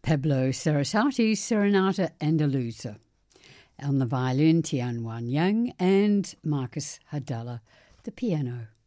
Pablo Sarasati's Serenata Andaluza. On the violin, Tian Wan Yang, and Marcus Hardalla, the piano.